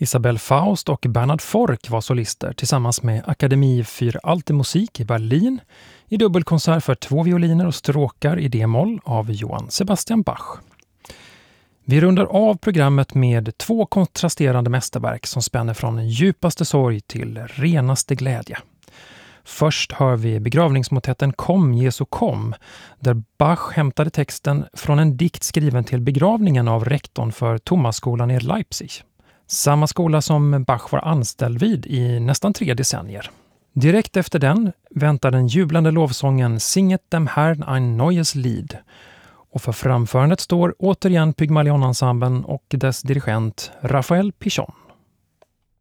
Isabel Faust och Bernhard Fork var solister tillsammans med Akademie für Alte Musik i Berlin i dubbelkonsert för 2 violiner och stråkar i D-moll av Johann Sebastian Bach. Vi rundar av programmet med 2 kontrasterande mästerverk som spänner från djupaste sorg till renaste glädje. Först hör vi begravningsmotetten Kom, Jesu kom, där Bach hämtade texten från en dikt skriven till begravningen av rektorn för Thomasskolan i Leipzig. Samma skola som Bach var anställd vid i nästan 3 decennier. Direkt efter den väntar den jublande lovsången Singet dem Herrn ein neues Lied. Och för framförandet står återigen Pygmalion-ensemblen och dess dirigent Raphael Pichon.